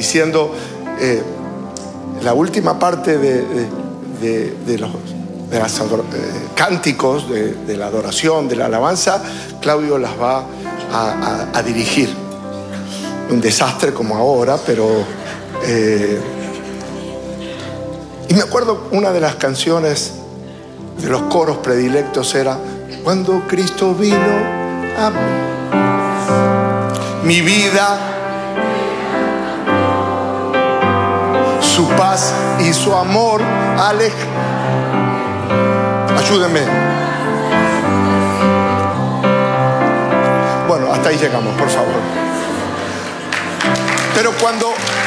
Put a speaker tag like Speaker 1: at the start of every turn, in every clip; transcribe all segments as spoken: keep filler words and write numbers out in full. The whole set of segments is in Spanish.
Speaker 1: diciendo eh, la última parte de, de, de, de los de los eh, cánticos, de, de la adoración, de la alabanza. Claudio las va a, a, a dirigir. Un desastre como ahora, pero eh, y me acuerdo una de las canciones de los coros predilectos era: cuando Cristo vino a mi vida, su paz y su amor alej. Ayúdenme. Bueno, hasta ahí llegamos, por favor. Pero cuando,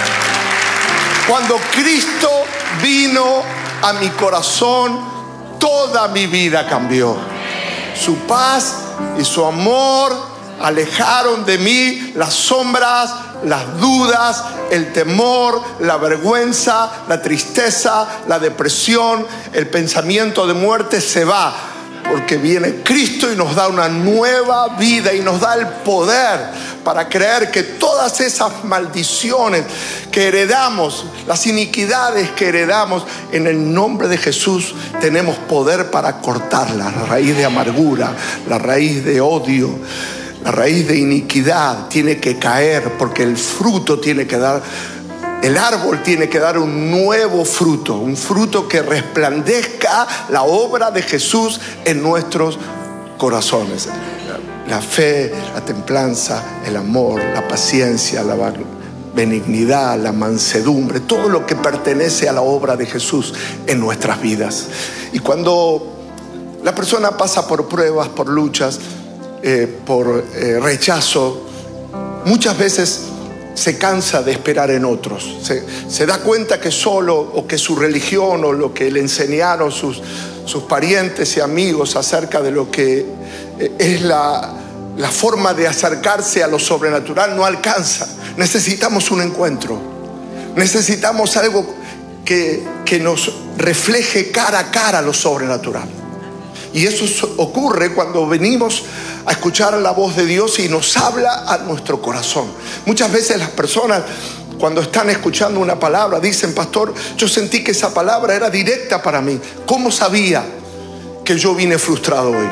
Speaker 1: cuando Cristo vino a mi corazón, toda mi vida cambió. Su paz y su amor alejaron de mí las sombras, las dudas, el temor, la vergüenza, la tristeza, la depresión, el pensamiento de muerte se va, porque viene Cristo y nos da una nueva vida y nos da el poder para creer que todas esas maldiciones que heredamos, las iniquidades que heredamos, en el nombre de Jesús tenemos poder para cortarlas. La raíz de amargura, la raíz de odio, la raíz de iniquidad tiene que caer, porque el fruto tiene que dar, el árbol tiene que dar un nuevo fruto, un fruto que resplandezca la obra de Jesús en nuestros corazones. La fe, la templanza, el amor, la paciencia, la benignidad, la mansedumbre, todo lo que pertenece a la obra de Jesús en nuestras vidas. Y cuando la persona pasa por pruebas, por luchas, eh, por eh, rechazo, muchas veces se cansa de esperar en otros. Se, se da cuenta que solo, o que su religión, o lo que le enseñaron sus, sus parientes y amigos acerca de lo que es la, la forma de acercarse a lo sobrenatural, no alcanza. Necesitamos un encuentro. Necesitamos algo que, que nos refleje cara a cara lo sobrenatural. Y eso ocurre cuando venimos a escuchar la voz de Dios y nos habla a nuestro corazón. Muchas veces las personas, cuando están escuchando una palabra, dicen: pastor, yo sentí que esa palabra era directa para mí. ¿Cómo sabía que yo vine frustrado hoy?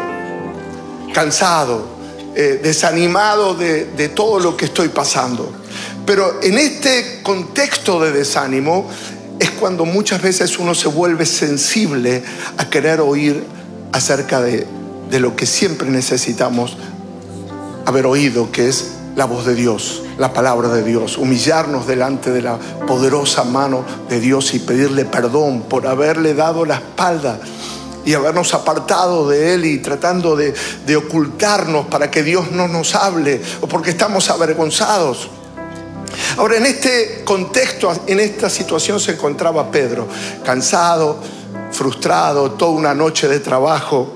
Speaker 1: Cansado, eh, desanimado de, de todo lo que estoy pasando. Pero en este contexto de desánimo es cuando muchas veces uno se vuelve sensible a querer oír acerca de, de lo que siempre necesitamos haber oído, que es la voz de Dios, la palabra de Dios. Humillarnos delante de la poderosa mano de Dios y pedirle perdón por haberle dado la espalda y habernos apartado de Él y tratando de, de ocultarnos para que Dios no nos hable, o porque estamos avergonzados. Ahora, en este contexto, en esta situación se encontraba Pedro, cansado, frustrado, toda una noche de trabajo.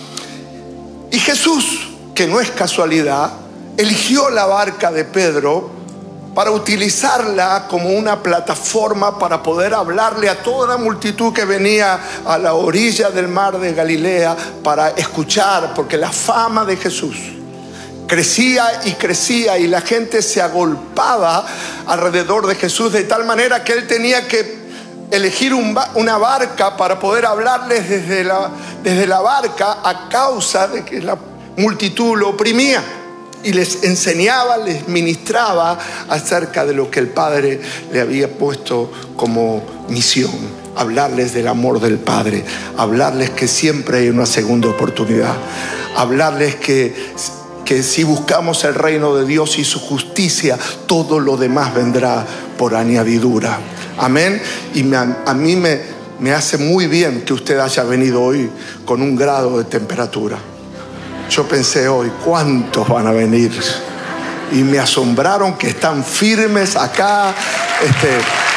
Speaker 1: Y Jesús, que no es casualidad, eligió la barca de Pedro para utilizarla como una plataforma para poder hablarle a toda la multitud que venía a la orilla del mar de Galilea para escuchar, porque la fama de Jesús crecía y crecía y la gente se agolpaba alrededor de Jesús, de tal manera que él tenía que elegir un, una barca para poder hablarles desde la, desde la barca, a causa de que la multitud lo oprimía, y les enseñaba, les ministraba acerca de lo que el Padre le había puesto como misión: hablarles del amor del Padre, hablarles que siempre hay una segunda oportunidad, hablarles que, que si buscamos el reino de Dios y su justicia, todo lo demás vendrá por añadidura. Amén. Y me, a mí me, me hace muy bien que usted haya venido hoy con un grado de temperatura. Yo pensé hoy, ¿cuántos van a venir? Y me asombraron que están firmes acá. Este,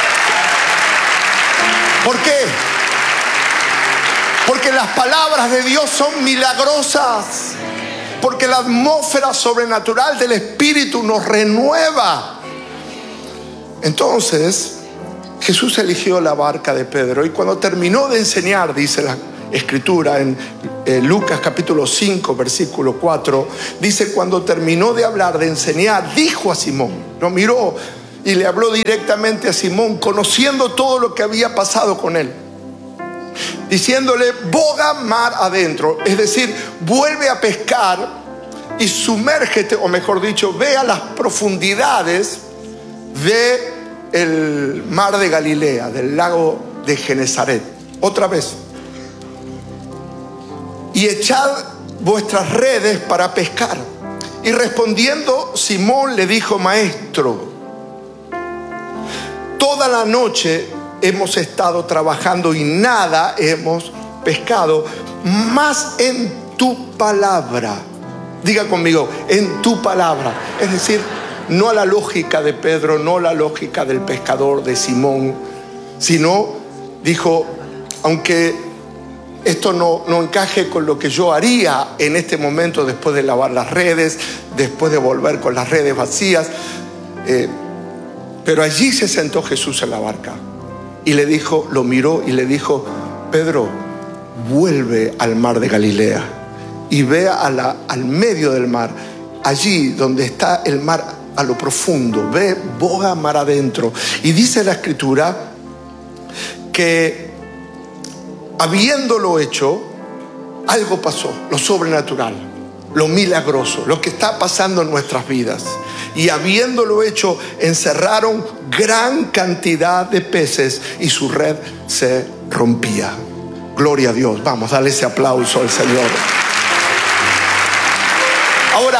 Speaker 1: ¿Por qué? Porque las palabras de Dios son milagrosas. Porque la atmósfera sobrenatural del Espíritu nos renueva. Entonces, Jesús eligió la barca de Pedro, y cuando terminó de enseñar, dice la Escritura en eh, Lucas capítulo cinco, versículo cuatro, dice: cuando terminó de hablar, de enseñar, dijo a Simón, lo miró y le habló directamente a Simón, conociendo todo lo que había pasado con él, diciéndole: boga mar adentro, es decir, vuelve a pescar y sumérgete, o mejor dicho, ve a las profundidades del mar de Galilea, del lago de Genesaret, otra vez, y echad vuestras redes para pescar. Y respondiendo Simón le dijo: maestro, toda la noche hemos estado trabajando y nada hemos pescado, mas en tu palabra, diga conmigo, en tu palabra, es decir, no a la lógica de Pedro, no a la lógica del pescador de Simón, sino dijo: aunque esto no, no encaje con lo que yo haría en este momento, después de lavar las redes, después de volver con las redes vacías, eh, pero allí se sentó Jesús en la barca y le dijo, lo miró y le dijo: Pedro, vuelve al mar de Galilea y ve a la, al medio del mar, allí donde está el mar a lo profundo, ve, boga mar adentro. Y dice la Escritura que habiéndolo hecho, algo pasó, lo sobrenatural, lo milagroso, lo que está pasando en nuestras vidas. Y habiéndolo hecho, encerraron gran cantidad de peces y su red se rompía. Gloria a Dios. Vamos, dale ese aplauso al Señor. Ahora,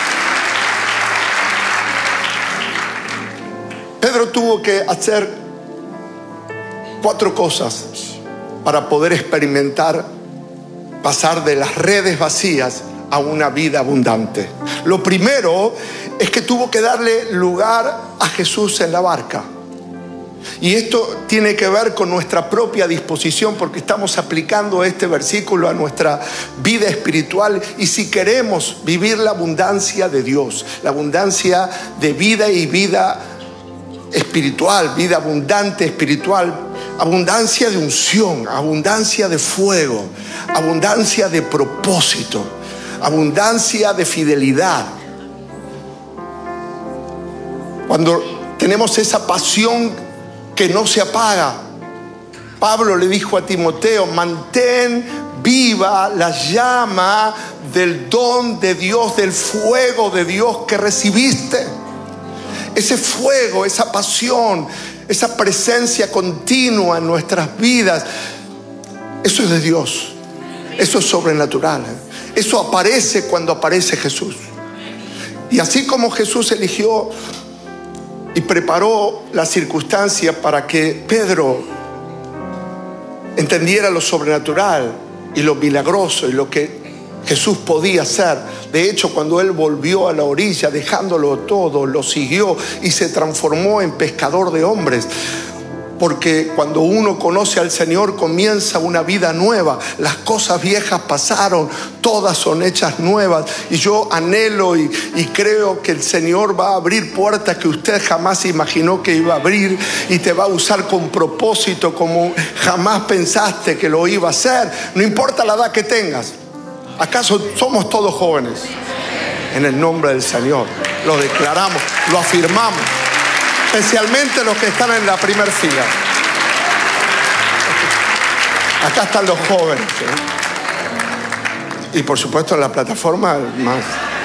Speaker 1: Pedro tuvo que hacer cuatro cosas para poder experimentar pasar de las redes vacías a una vida abundante. Lo primero es que tuvo que darle lugar a Jesús en la barca. Y esto tiene que ver con nuestra propia disposición, porque estamos aplicando este versículo a nuestra vida espiritual. Y si queremos vivir la abundancia de Dios, la abundancia de vida y vida espiritual, vida abundante espiritual, abundancia de unción, abundancia de fuego, abundancia de propósito, abundancia de fidelidad. Cuando tenemos esa pasión que no se apaga, Pablo le dijo a Timoteo: mantén viva la llama del don de Dios, del fuego de Dios que recibiste. Ese fuego, esa pasión, esa presencia continua en nuestras vidas, eso es de Dios, eso es sobrenatural. Eso aparece cuando aparece Jesús. Y así como Jesús eligió y preparó la circunstancia para que Pedro entendiera lo sobrenatural y lo milagroso y lo que Jesús podía hacer. De hecho, cuando él volvió a la orilla, dejándolo todo, lo siguió y se transformó en pescador de hombres. Porque cuando uno conoce al Señor, comienza una vida nueva. Las cosas viejas pasaron, todas son hechas nuevas. Y yo anhelo y, y creo que el Señor va a abrir puertas que usted jamás imaginó que iba a abrir, y te va a usar con propósito como jamás pensaste que lo iba a hacer. No importa la edad que tengas. ¿Acaso somos todos jóvenes? En el nombre del Señor lo declaramos, lo afirmamos. Especialmente los que están en la primera fila. Acá están los jóvenes, ¿eh? Y por supuesto en la plataforma más.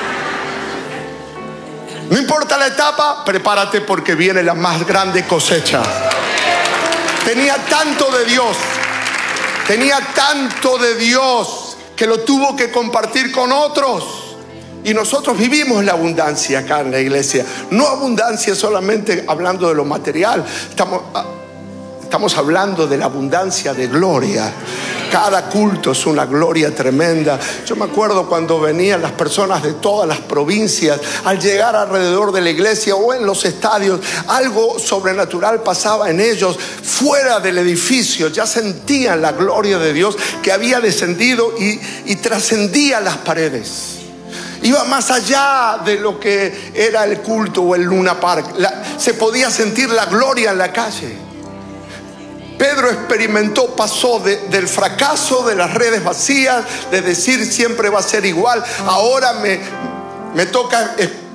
Speaker 1: No importa la etapa, prepárate porque viene la más grande cosecha. Tenía tanto de Dios, tenía tanto de Dios que lo tuvo que compartir con otros. Y nosotros vivimos la abundancia acá en la iglesia. No abundancia solamente hablando de lo material. Estamos, estamos hablando de la abundancia de gloria. Cada culto es una gloria tremenda. Yo me acuerdo cuando venían las personas de todas las provincias, al llegar alrededor de la iglesia o en los estadios, algo sobrenatural pasaba en ellos. Fuera del edificio ya sentían la gloria de Dios que había descendido y, y trascendía las paredes. Iba más allá de lo que era el culto o el Luna Park. La, se podía sentir la gloria en la calle. Pedro experimentó, pasó de, del fracaso de las redes vacías, de decir siempre va a ser igual. Ahora me, me toca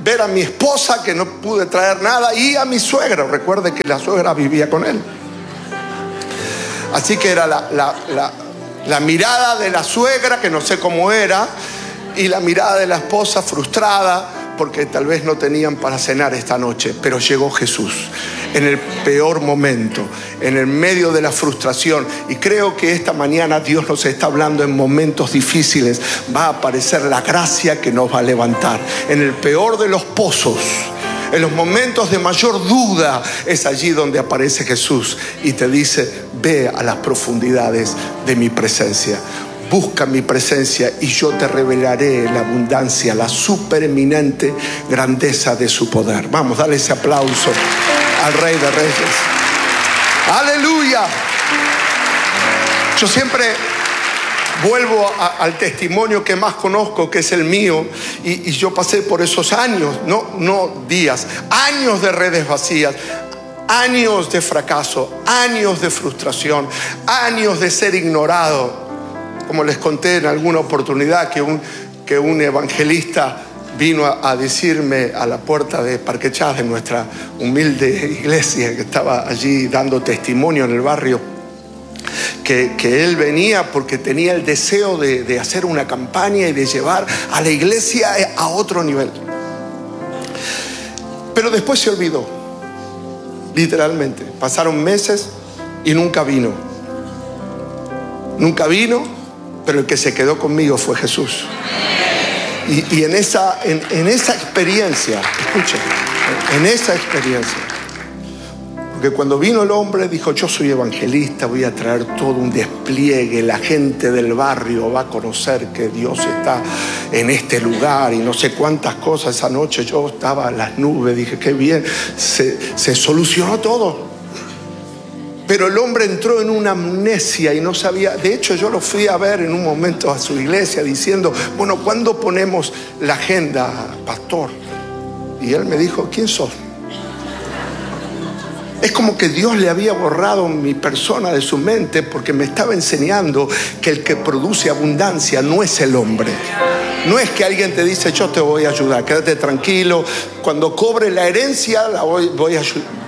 Speaker 1: ver a mi esposa, que no pude traer nada, y a mi suegra. Recuerde que la suegra vivía con él. Así que era la, la, la, la mirada de la suegra, que no sé cómo era, y la mirada de la esposa frustrada, porque tal vez no tenían para cenar esta noche. Pero llegó Jesús en el peor momento, en el medio de la frustración. Y creo que esta mañana Dios nos está hablando en momentos difíciles. Va a aparecer la gracia que nos va a levantar. En el peor de los pozos, en los momentos de mayor duda, es allí donde aparece Jesús y te dice: ve a las profundidades de mi presencia. Busca mi presencia y yo te revelaré la abundancia, la supereminente grandeza de su poder. Vamos, dale ese aplauso al Rey de Reyes. ¡Aleluya! Yo siempre vuelvo a, al testimonio que más conozco, que es el mío, y, y yo pasé por esos años, no, no días, años de redes vacías, años de fracaso, años de frustración, años de ser ignorado. Como les conté en alguna oportunidad, que un, que un evangelista vino a, a decirme a la puerta de Parque Chas, de nuestra humilde iglesia, que estaba allí dando testimonio en el barrio, que, que él venía porque tenía el deseo de, de hacer una campaña y de llevar a la iglesia a otro nivel. Pero después se olvidó, literalmente. Pasaron meses y nunca vino. Nunca vino. Pero el que se quedó conmigo fue Jesús. Y, y en, esa, en, en esa experiencia, escuchen, en esa experiencia, porque cuando vino el hombre dijo: yo soy evangelista, voy a traer todo un despliegue, la gente del barrio va a conocer que Dios está en este lugar, y no sé cuántas cosas. Esa noche yo estaba en las nubes, dije: qué bien, se, se solucionó todo. Pero el hombre entró en una amnesia y no sabía. De hecho, yo lo fui a ver en un momento a su iglesia diciendo: bueno, ¿cuándo ponemos la agenda, pastor? Y él me dijo: ¿quién sos? Es como que Dios le había borrado mi persona de su mente, porque me estaba enseñando que el que produce abundancia no es el hombre. No es que alguien te dice: yo te voy a ayudar, quédate tranquilo, cuando cobre la herencia la voy, voy a ayudar.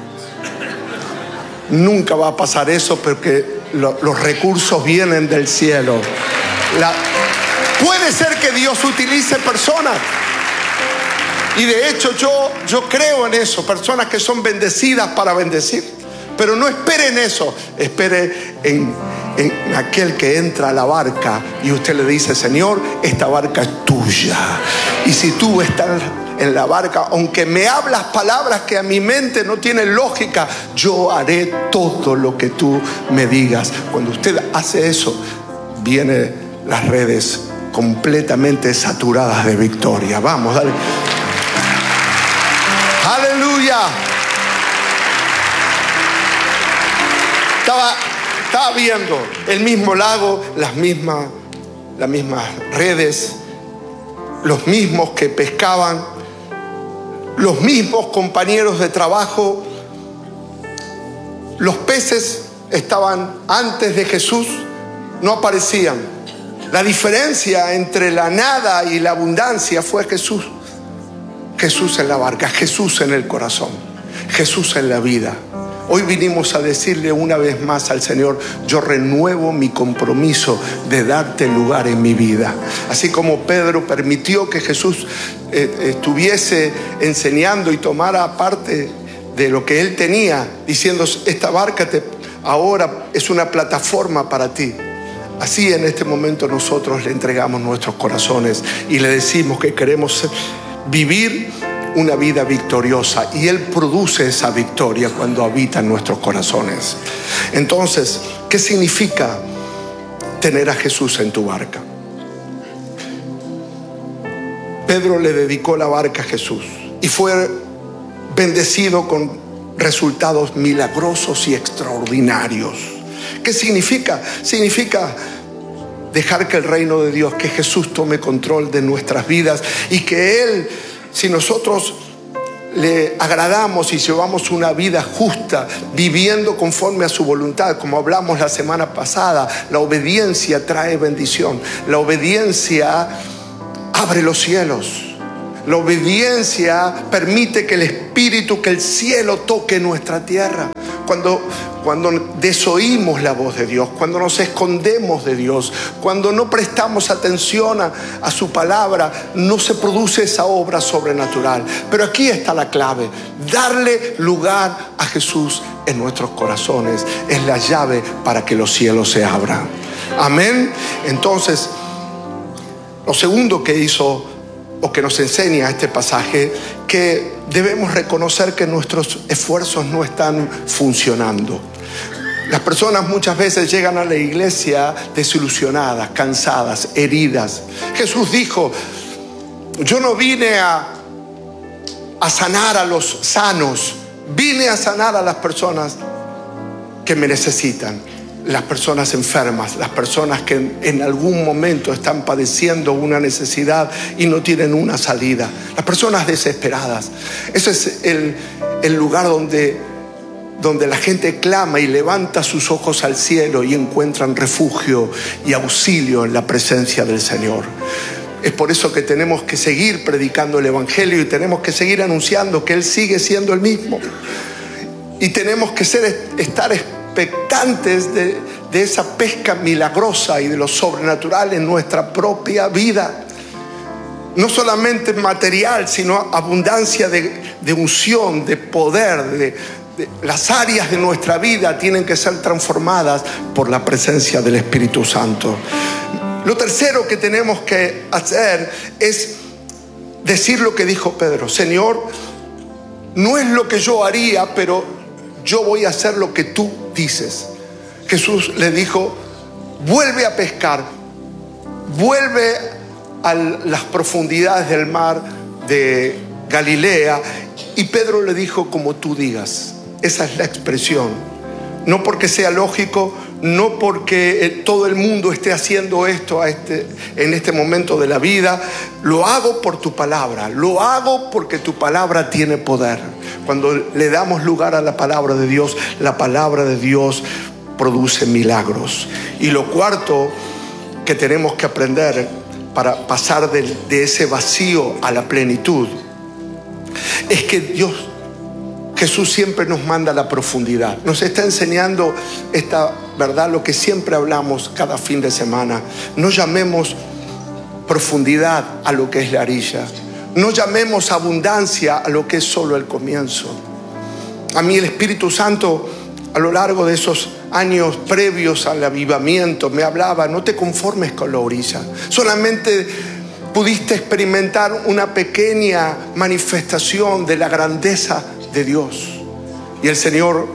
Speaker 1: Nunca va a pasar eso, porque lo, los recursos vienen del cielo. La, puede ser que Dios utilice personas, y de hecho yo, yo creo en eso, personas que son bendecidas para bendecir. Pero no espere en eso, espere en, en aquel que entra a la barca y usted le dice: Señor, esta barca es tuya. Y si tú estás en la barca, aunque me hablas palabras que a mi mente no tienen lógica, yo haré todo lo que tú me digas. Cuando usted hace eso, vienen las redes completamente saturadas de victoria. Vamos, dale. Aleluya. Estaba, estaba viendo el mismo lago, las mismas, las mismas redes, los mismos que pescaban, los mismos compañeros de trabajo. Los peces estaban antes de Jesús, no aparecían. La diferencia entre la nada y la abundancia fue Jesús. Jesús en la barca, Jesús en el corazón, Jesús en la vida. Hoy vinimos a decirle una vez más al Señor: yo renuevo mi compromiso de darte lugar en mi vida. Así como Pedro permitió que Jesús eh, estuviese enseñando y tomara parte de lo que él tenía, diciendo: esta barca te, ahora es una plataforma para ti. Así en este momento nosotros le entregamos nuestros corazones y le decimos que queremos vivir una vida victoriosa, y Él produce esa victoria cuando habita en nuestros corazones. Entonces, ¿qué significa tener a Jesús en tu barca? Pedro le dedicó la barca a Jesús y fue bendecido con resultados milagrosos y extraordinarios. ¿Qué significa? Significa dejar que el reino de Dios, que Jesús tome control de nuestras vidas, y que Él, si nosotros le agradamos y llevamos una vida justa, viviendo conforme a su voluntad, como hablamos la semana pasada, la obediencia trae bendición. La obediencia abre los cielos. La obediencia permite que el Espíritu, que el cielo toque nuestra tierra. Cuando, cuando desoímos la voz de Dios, cuando nos escondemos de Dios, cuando no prestamos atención a, a su palabra, no se produce esa obra sobrenatural. Pero aquí está la clave: darle lugar a Jesús en nuestros corazones es la llave para que los cielos se abran. Amén. Entonces, lo segundo que hizo, o que nos enseña este pasaje, que debemos reconocer que nuestros esfuerzos no están funcionando. Las personas muchas veces llegan a la iglesia desilusionadas, cansadas, heridas. Jesús dijo: yo no vine a, a sanar a los sanos, vine a sanar a las personas que me necesitan. Las personas enfermas, las personas que en, en algún momento están padeciendo una necesidad y no tienen una salida, las personas desesperadas. Ese es el, el lugar donde, donde la gente clama y levanta sus ojos al cielo y encuentran refugio y auxilio en la presencia del Señor. Es por eso que tenemos que seguir predicando el Evangelio y tenemos que seguir anunciando que Él sigue siendo el mismo. Y tenemos que ser, estar expectantes de, de esa pesca milagrosa y de lo sobrenatural en nuestra propia vida. No solamente material, sino abundancia de, de unción, de poder. De, de, las áreas de nuestra vida tienen que ser transformadas por la presencia del Espíritu Santo. Lo tercero que tenemos que hacer es decir lo que dijo Pedro: Señor, no es lo que yo haría, pero yo voy a hacer lo que tú dices. Jesús le dijo: vuelve a pescar, vuelve a las profundidades del mar de Galilea. Y Pedro le dijo: como tú digas. Esa es la expresión. No porque sea lógico, no porque todo el mundo esté haciendo esto a este, en este momento de la vida. Lo hago por tu palabra, lo hago porque tu palabra tiene poder. Cuando le damos lugar a la palabra de Dios, la palabra de Dios produce milagros. Y lo cuarto que tenemos que aprender para pasar de, de ese vacío a la plenitud es que Dios, Jesús siempre nos manda a la profundidad. Nos está enseñando esta verdad, lo que siempre hablamos cada fin de semana. No llamemos profundidad a lo que es la orilla. No llamemos abundancia a lo que es solo el comienzo. A mí el Espíritu Santo, a lo largo de esos años previos al avivamiento, me hablaba: no te conformes con la orilla. Solamente pudiste experimentar una pequeña manifestación de la grandeza de Dios. Y el Señor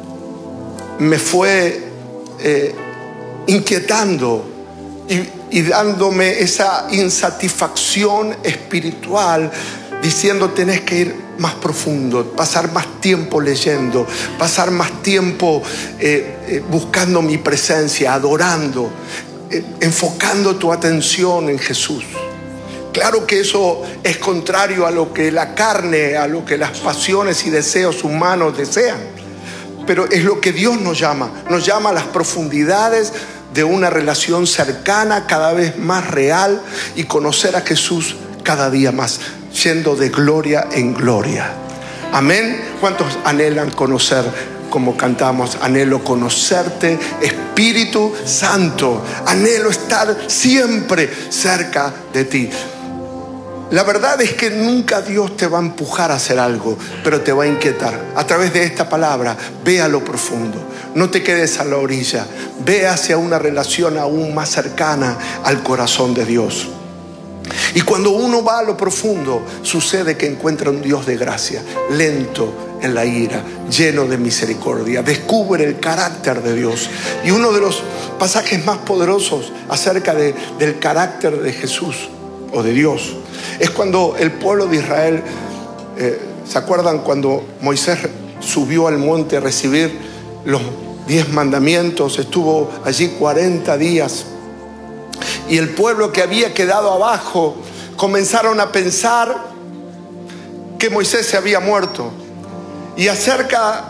Speaker 1: me fue eh, inquietando y, y dándome esa insatisfacción espiritual, diciendo: tenés que ir más profundo, pasar más tiempo leyendo, pasar más tiempo eh, eh, buscando mi presencia, adorando, eh, enfocando tu atención en Jesús. Claro que eso es contrario a lo que la carne, a lo que las pasiones y deseos humanos desean. Pero es lo que Dios nos llama. Nos llama a las profundidades de una relación cercana, cada vez más real, y conocer a Jesús cada día más, yendo de gloria en gloria. Amén. ¿Cuántos anhelan conocer, como cantamos, anhelo conocerte, Espíritu Santo? Anhelo estar siempre cerca de ti. La verdad es que nunca Dios te va a empujar a hacer algo, pero te va a inquietar. A través de esta palabra, ve a lo profundo. No te quedes a la orilla. Ve hacia una relación aún más cercana al corazón de Dios. Y cuando uno va a lo profundo, sucede que encuentra un Dios de gracia, lento en la ira, lleno de misericordia. Descubre el carácter de Dios. Y uno de los pasajes más poderosos acerca de, del carácter de Jesús o de Dios es cuando el pueblo de Israel, eh, ¿se acuerdan cuando Moisés subió al monte a recibir los diez mandamientos? Estuvo allí cuarenta días. Y el pueblo que había quedado abajo comenzaron a pensar que Moisés se había muerto. Y acerca,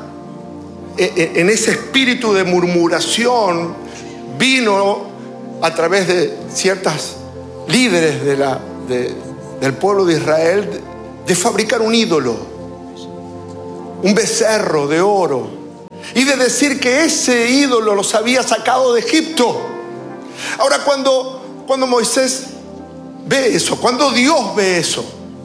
Speaker 1: en ese espíritu de murmuración, vino a través de ciertas líderes de la, de, del pueblo de Israel de fabricar un ídolo, un becerro de oro, y de decir que ese ídolo los había sacado de Egipto. Ahora, cuando, cuando Moisés ve eso, cuando Dios ve eso,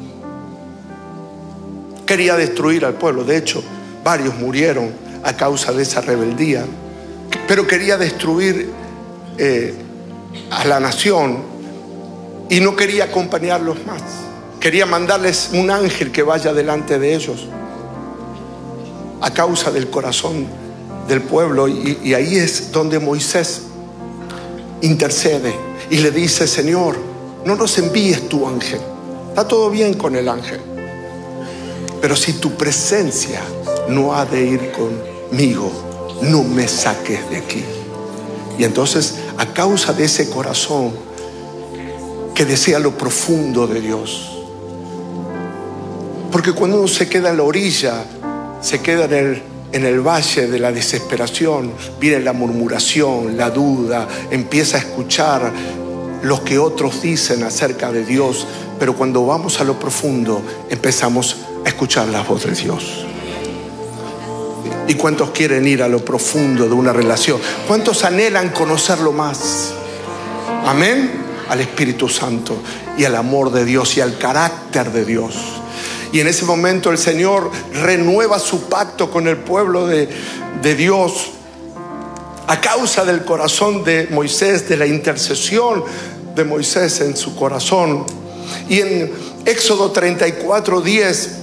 Speaker 1: quería destruir al pueblo. De hecho, varios murieron a causa de esa rebeldía, pero quería destruir eh, a la nación y no quería acompañarlos más. Quería mandarles un ángel que vaya delante de ellos a causa del corazón del pueblo. Y, y ahí es donde Moisés intercede y le dice: Señor, no nos envíes tu ángel. Está todo bien con el ángel, pero si tu presencia no ha de ir conmigo, no me saques de aquí. Y entonces, a causa de ese corazón que desea lo profundo de Dios, porque cuando uno se queda en la orilla, se queda en el, en el valle de la desesperación, viene la murmuración, la duda, empieza a escuchar lo que otros dicen acerca de Dios. Pero cuando vamos a lo profundo, empezamos a escuchar la voz de Dios. ¿Y cuántos quieren ir a lo profundo de una relación? ¿Cuántos anhelan conocerlo más? Amén. Al Espíritu Santo y al amor de Dios y al carácter de Dios. Y en ese momento el Señor renueva su pacto con el pueblo de, de Dios a causa del corazón de Moisés, de la intercesión de Moisés en su corazón. Y en Éxodo treinta y cuatro, diez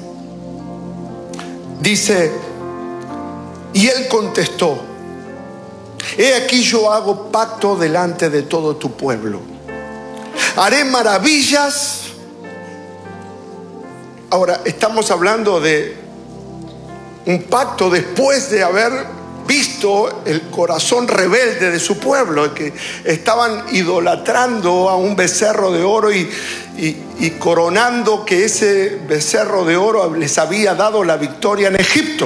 Speaker 1: dice: y él contestó: he aquí yo hago pacto delante de todo tu pueblo. Haré maravillas. Ahora, estamos hablando de un pacto después de haber visto el corazón rebelde de su pueblo, que estaban idolatrando a un becerro de oro y, y, y coronando que ese becerro de oro les había dado la victoria en Egipto.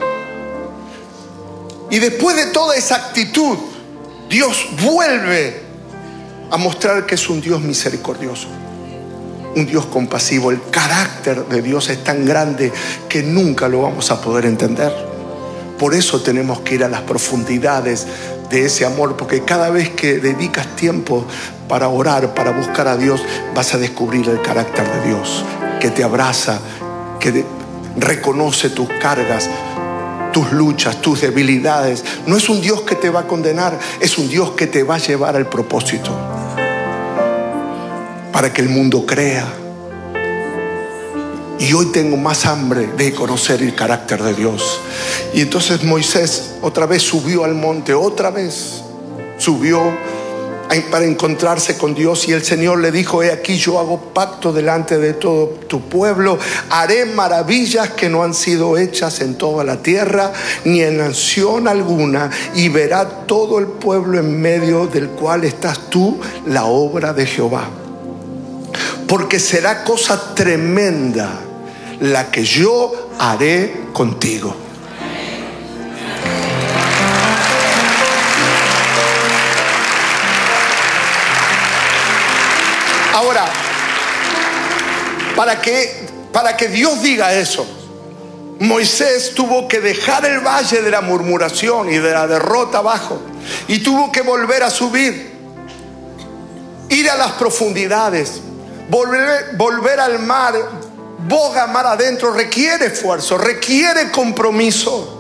Speaker 1: Y después de toda esa actitud, Dios vuelve a mostrar que es un Dios misericordioso, un Dios compasivo. El carácter de Dios es tan grande que nunca lo vamos a poder entender. Por eso tenemos que ir a las profundidades de ese amor, porque cada vez que dedicas tiempo para orar, para buscar a Dios, vas a descubrir el carácter de Dios, que te abraza, que de, reconoce tus cargas, tus luchas, tus debilidades. No es un Dios que te va a condenar, es un Dios que te va a llevar al propósito, para que el mundo crea. Y hoy tengo más hambre de conocer el carácter de Dios. Y entonces Moisés otra vez subió al monte, otra vez subió para encontrarse con Dios. Y el Señor le dijo: he aquí yo hago pacto delante de todo tu pueblo. Haré maravillas que no han sido hechas en toda la tierra, ni en nación alguna. Y verá todo el pueblo en medio del cual estás tú la obra de Jehová. Porque será cosa tremenda la que yo haré contigo. Ahora, para que, para que Dios diga eso, Moisés tuvo que dejar el valle de la murmuración y de la derrota abajo, y tuvo que volver a subir, ir a las profundidades. Volver, volver al mar, boga mar adentro, requiere esfuerzo, requiere compromiso.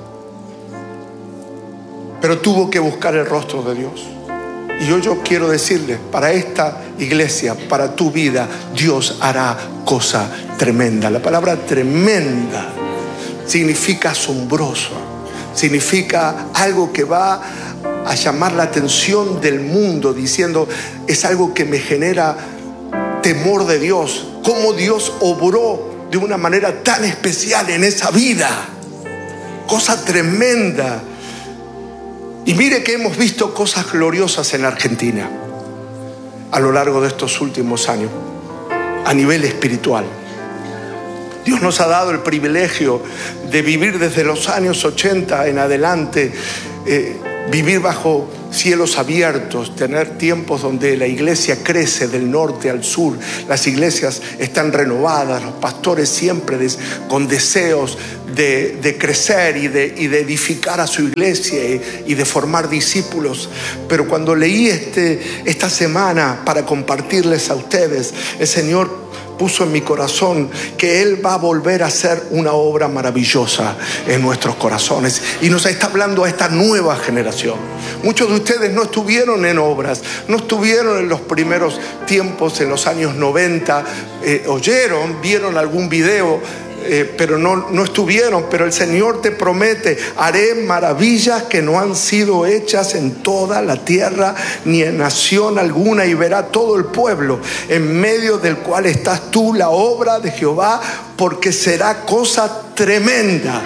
Speaker 1: Pero tuvo que buscar el rostro de Dios. Y yo, yo quiero decirles, para esta iglesia, para tu vida, Dios hará cosa tremenda. La palabra tremenda significa asombroso, significa algo que va a llamar la atención del mundo, diciendo: es algo que me genera temor de Dios. Cómo Dios obró de una manera tan especial en esa vida. Cosa tremenda. Y mire que hemos visto cosas gloriosas en Argentina a lo largo de estos últimos años, a nivel espiritual. Dios nos ha dado el privilegio de vivir desde los años ochenta en adelante, eh, vivir bajo cielos abiertos, tener tiempos donde la iglesia crece del norte al sur, las iglesias están renovadas, los pastores siempre des, con deseos de, de crecer y de, y de edificar a su iglesia y, y de formar discípulos. Pero cuando leí este, esta semana para compartirles a ustedes, el Señor puso en mi corazón que Él va a volver a hacer una obra maravillosa en nuestros corazones, y nos está hablando a esta nueva generación. Muchos de ustedes no estuvieron en obras, no estuvieron en los primeros tiempos, en los años noventa, eh, oyeron, vieron algún video, Eh, pero no, no estuvieron. Pero el Señor te promete: haré maravillas que no han sido hechas en toda la tierra ni en nación alguna, y verá todo el pueblo en medio del cual estás tú la obra de Jehová, porque será cosa tremenda.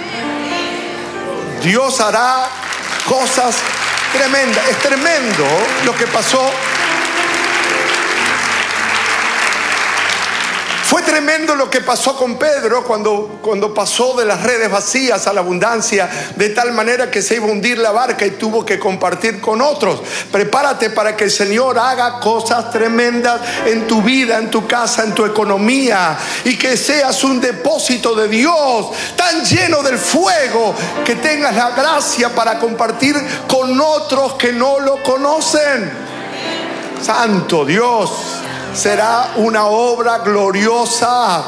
Speaker 1: Dios hará cosas tremendas. Es tremendo lo que pasó. Fue tremendo lo que pasó con Pedro cuando, cuando pasó de las redes vacías a la abundancia, de tal manera que se iba a hundir la barca y tuvo que compartir con otros. Prepárate para que el Señor haga cosas tremendas en tu vida, en tu casa, en tu economía, y que seas un depósito de Dios tan lleno del fuego que tengas la gracia para compartir con otros que no lo conocen. Santo Dios. Será una obra gloriosa.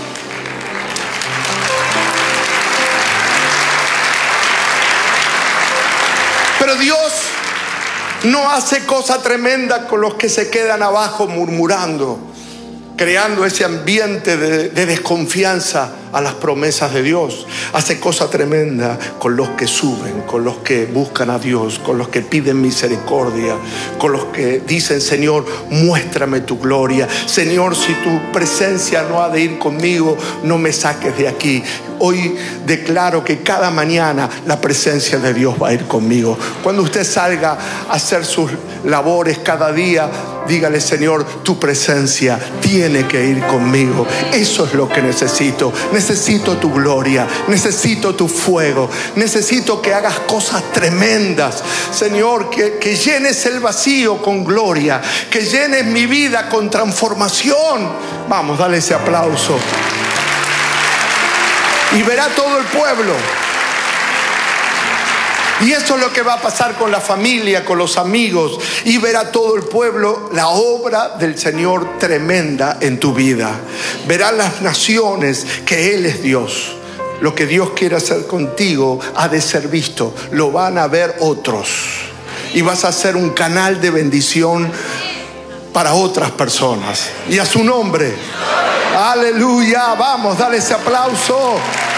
Speaker 1: Pero Dios no hace cosa tremenda con los que se quedan abajo murmurando, creando ese ambiente de, de desconfianza a las promesas de Dios. Hace cosa tremenda con los que suben, con los que buscan a Dios, con los que piden misericordia, con los que dicen: Señor, muéstrame tu gloria. Señor, si tu presencia no ha de ir conmigo, no me saques de aquí. Hoy declaro que cada mañana la presencia de Dios va a ir conmigo. Cuando usted salga a hacer sus labores cada día, dígale: Señor, tu presencia tiene que ir conmigo. Eso es lo que necesito. Necesito tu gloria, necesito tu fuego, necesito que hagas cosas tremendas. Señor, que, que llenes el vacío con gloria, que llenes mi vida con transformación. Vamos, dale ese aplauso. Y verá todo el pueblo. Y eso es lo que va a pasar con la familia, con los amigos. Y verá todo el pueblo la obra del Señor tremenda en tu vida. Verán las naciones que Él es Dios. Lo que Dios quiere hacer contigo ha de ser visto. Lo van a ver otros. Y vas a ser un canal de bendición para otras personas. Y a su nombre. Aleluya. Vamos, dale ese aplauso.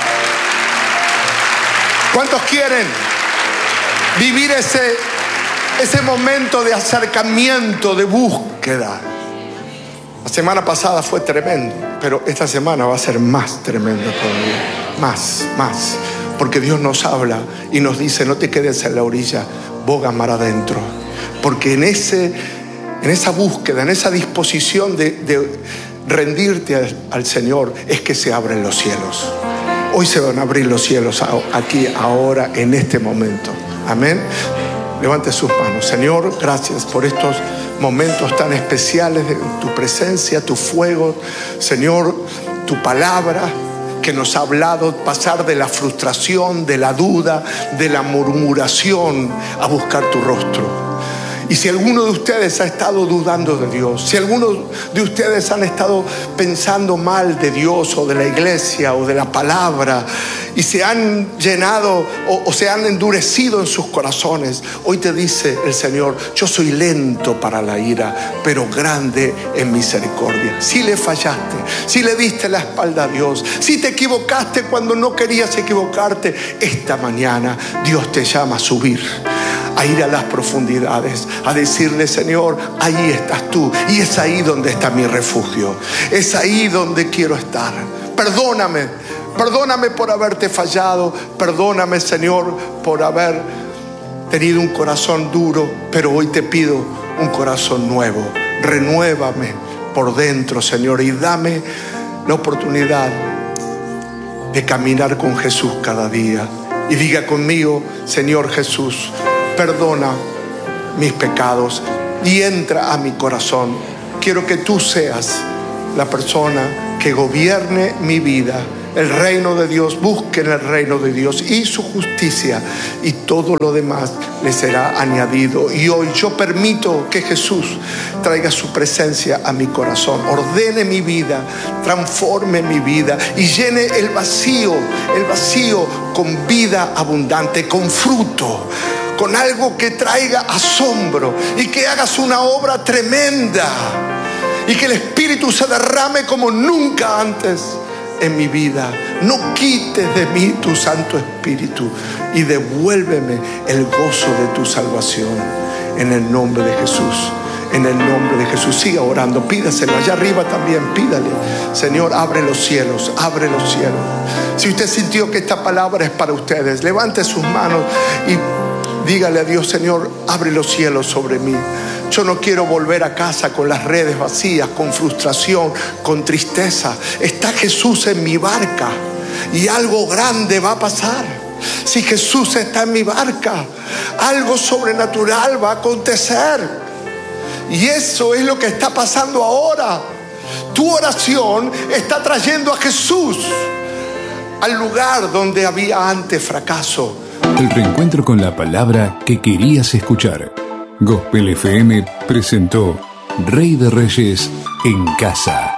Speaker 1: ¿Cuántos quieren vivir ese, ese momento de acercamiento, de búsqueda? La semana pasada fue tremendo, pero esta semana va a ser más tremendo todavía. Más, más. Porque Dios nos habla y nos dice: no te quedes en la orilla, boga mar adentro. Porque en, ese, en esa búsqueda, en esa disposición de, de rendirte al, al Señor, es que se abren los cielos. Hoy se van a abrir los cielos aquí, ahora, en este momento. Amén. Levante sus manos. Señor, gracias por estos momentos tan especiales de tu presencia, tu fuego. Señor, tu palabra que nos ha hablado, pasar de la frustración, de la duda, de la murmuración, a buscar tu rostro. Y si alguno de ustedes ha estado dudando de Dios, si alguno de ustedes han estado pensando mal de Dios o de la iglesia o de la palabra, y se han llenado o, o se han endurecido en sus corazones, hoy te dice el Señor: yo soy lento para la ira, pero grande en misericordia. Si le fallaste, si le diste la espalda a Dios, si te equivocaste cuando no querías equivocarte, esta mañana Dios te llama a subir, a ir a las profundidades, a decirle: Señor, ahí estás tú, y es ahí donde está mi refugio, es ahí donde quiero estar. Perdóname, perdóname por haberte fallado, perdóname, Señor, por haber tenido un corazón duro, pero hoy te pido un corazón nuevo. Renuévame por dentro, Señor, y dame la oportunidad de caminar con Jesús cada día. Y diga conmigo: Señor Jesús, perdona mis pecados y entra a mi corazón. Quiero que tú seas la persona que gobierne mi vida. El reino de Dios, busquen el reino de Dios y su justicia, y todo lo demás le será añadido. Y hoy yo permito que Jesús traiga su presencia a mi corazón, ordene mi vida, transforme mi vida y llene el vacío, el vacío con vida abundante, con fruto, con algo que traiga asombro, y que hagas una obra tremenda, y que el Espíritu se derrame como nunca antes en mi vida. No quites de mí tu Santo Espíritu y devuélveme el gozo de tu salvación. En el nombre de Jesús, en el nombre de Jesús. Siga orando, pídaselo. Allá arriba también, pídale. Señor, abre los cielos, abre los cielos. Si usted sintió que esta palabra es para ustedes, levante sus manos y dígale a Dios: Señor, abre los cielos sobre mí. Yo no quiero volver a casa con las redes vacías, con frustración, con tristeza. Está Jesús en mi barca y algo grande va a pasar. Si Jesús está en mi barca, algo sobrenatural va a acontecer. Y eso es lo que está pasando ahora. Tu oración está trayendo a Jesús al lugar donde había antes fracaso.
Speaker 2: El reencuentro con la palabra que querías escuchar. Gospel F M presentó Rey de Reyes en casa.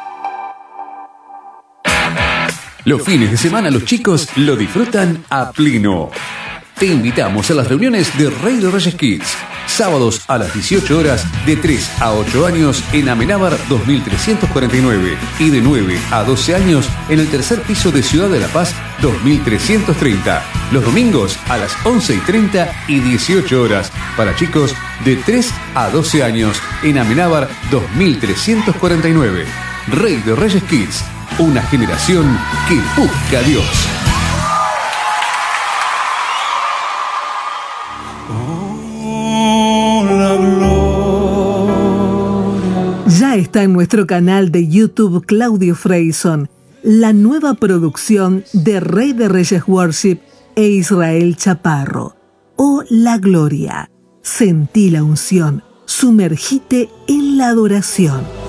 Speaker 2: Los fines de semana los chicos lo disfrutan a pleno. Te invitamos a las reuniones de Rey de Reyes Kids. Sábados a las dieciocho horas, de tres a ocho años en Amenábar dos mil trescientos cuarenta y nueve y de nueve a doce años en el tercer piso de Ciudad de la Paz dos mil trescientos treinta. Los domingos a las once y treinta y dieciocho horas para chicos de tres a doce años en Amenábar dos mil trescientos cuarenta y nueve. Rey de Reyes Kids, una generación que busca a Dios.
Speaker 3: Ya está en nuestro canal de YouTube Claudio Freyson, la nueva producción de Rey de Reyes Worship e Israel Chaparro. Oh, la gloria. Sentí la unción. Sumergite en la adoración.